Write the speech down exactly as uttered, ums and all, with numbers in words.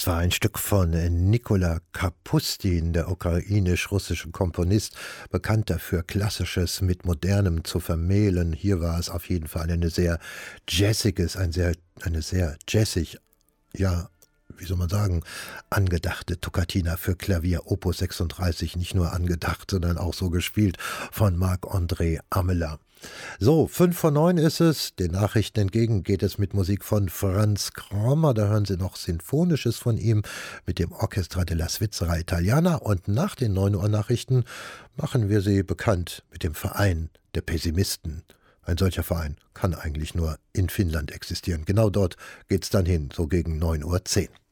Das war ein Stück von Nikola Kapustin, der ukrainisch-russische Komponist, bekannt dafür, Klassisches mit Modernem zu vermählen. Hier war es auf jeden Fall eine sehr jazziges, ein sehr, eine sehr jazzig, ja, wie soll man sagen, angedachte Toccata für Klavier, Opus sechsunddreißig, nicht nur angedacht, sondern auch so gespielt von Marc-André Amelin. So, fünf vor neun ist es. Den Nachrichten entgegen geht es mit Musik von Franz Kramer. Da hören Sie noch Sinfonisches von ihm mit dem Orchestra della Svizzera Italiana. Und nach den neun Uhr Nachrichten machen wir Sie bekannt mit dem Verein der Pessimisten. Ein solcher Verein kann eigentlich nur in Finnland existieren. Genau dort geht's dann hin, so gegen neun Uhr zehn.